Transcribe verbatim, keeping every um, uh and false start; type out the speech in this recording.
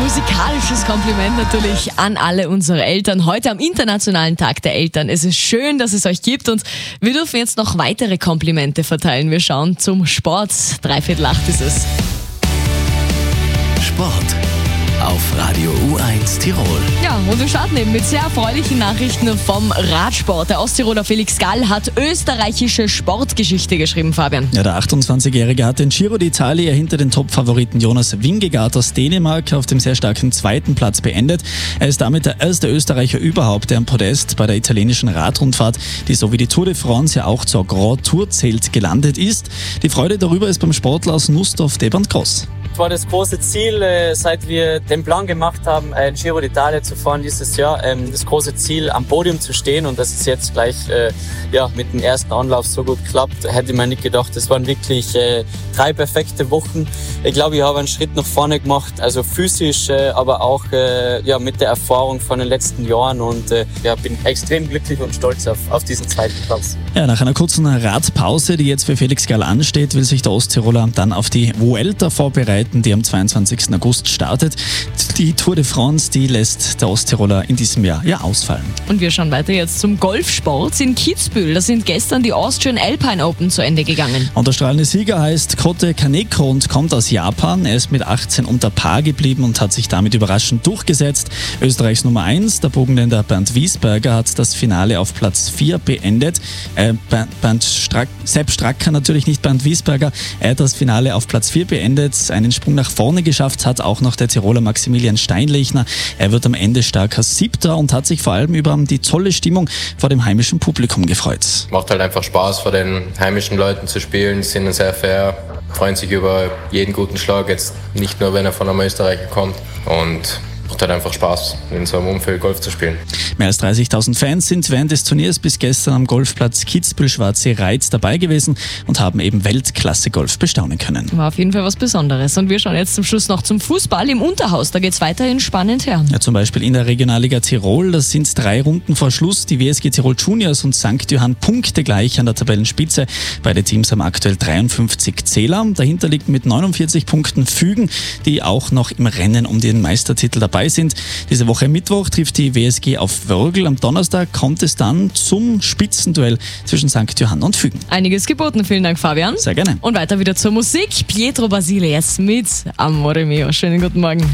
musikalisches Kompliment natürlich an alle unsere Eltern. Heute am Internationalen Tag der Eltern. Es ist schön, dass es euch gibt und wir dürfen jetzt noch weitere Komplimente verteilen. Wir schauen zum Sport. Dreiviertel acht ist es. Sport auf Radio U eins Tirol. Ja, und wir starten eben mit sehr erfreulichen Nachrichten vom Radsport. Der Osttiroler Felix Gall hat österreichische Sportgeschichte geschrieben, Fabian. Ja, der achtundzwanzigjährige hat den Giro d'Italia hinter den Top-Favoriten Jonas Vingegaard aus Dänemark auf dem sehr starken zweiten Platz beendet. Er ist damit der erste Österreicher überhaupt, der am Podest bei der italienischen Radrundfahrt, die so wie die Tour de France ja auch zur Grand Tour zählt, gelandet ist. Die Freude darüber ist beim Sportler aus Nussdorf Deband groß. Das war das große Ziel, seit wir den Plan gemacht haben, ein Giro d'Italia zu fahren dieses Jahr. Das große Ziel, am Podium zu stehen, und dass es jetzt gleich ja, mit dem ersten Anlauf so gut klappt, hätte man nicht gedacht. Das waren wirklich drei perfekte Wochen. Ich glaube, ich habe einen Schritt nach vorne gemacht, also physisch, aber auch ja, mit der Erfahrung von den letzten Jahren, und ja, bin extrem glücklich und stolz auf, auf diesen zweiten Platz. Ja, nach einer kurzen Radpause, die jetzt für Felix Gall ansteht, will sich der Osttiroler dann auf die Vuelta vorbereiten, die am zweiundzwanzigsten August startet. Die Tour de France, die lässt der Osttiroler in diesem Jahr ja ausfallen. Und wir schauen weiter jetzt zum Golfsport in Kitzbühel. Da sind gestern die Austrian Alpine Open zu Ende gegangen. Und der strahlende Sieger heißt Kote Kaneko und kommt aus Japan. Er ist mit achtzehn unter Par geblieben und hat sich damit überraschend durchgesetzt. Österreichs Nummer eins, der Burgenländer Bernd Wiesberger, hat das Finale auf Platz vier beendet. Äh, Bernd Strack, Sepp Stracker, natürlich nicht Bernd Wiesberger. Er hat das Finale auf Platz vier beendet. Einen Sprung nach vorne geschafft hat auch noch der Tiroler Maximilian Steinlechner. Er wird am Ende starker Siebter und hat sich vor allem über die tolle Stimmung vor dem heimischen Publikum gefreut. Macht halt einfach Spaß, vor den heimischen Leuten zu spielen, sind sehr fair, freuen sich über jeden guten Schlag, jetzt nicht nur, wenn er von einem Österreicher kommt, und macht halt einfach Spaß, in so einem Umfeld Golf zu spielen. Mehr als dreißigtausend Fans sind während des Turniers bis gestern am Golfplatz Kitzbühel-Schwarzsee-Reiz dabei gewesen und haben eben Weltklasse-Golf bestaunen können. War auf jeden Fall was Besonderes. Und wir schauen jetzt zum Schluss noch zum Fußball im Unterhaus. Da geht es weiterhin spannend her. Ja, zum Beispiel in der Regionalliga Tirol. Das sind drei Runden vor Schluss. Die W S G Tirol Juniors und Sankt Johann punktegleich an der Tabellenspitze. Beide Teams haben aktuell dreiundfünfzig Zähler. Dahinter liegt mit neunundvierzig Punkten Fügen, die auch noch im Rennen um den Meistertitel dabei sind. Diese Woche Mittwoch trifft die W S G auf Wörgl. Am Donnerstag kommt es dann zum Spitzenduell zwischen Sankt Johann und Fügen. Einiges geboten. Vielen Dank, Fabian. Sehr gerne. Und weiter wieder zur Musik. Pietro Basile jetzt mit Amore Mio. Schönen guten Morgen.